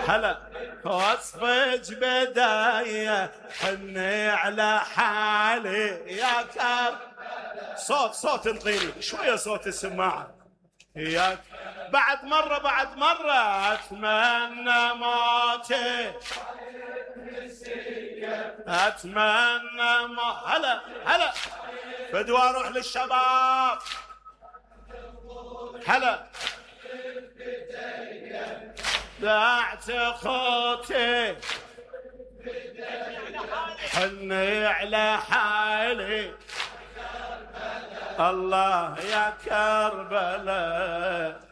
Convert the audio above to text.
هلا وصفك بداية حني على حالي يا كربلاء. صوت انطيني شوية، صوت السماعة ياك. بعد مرة أتمنى موتي، أتمنى هلا بدو أروح للشباب. هلا دعت خوتي حني على حالي الله يا كربلاء.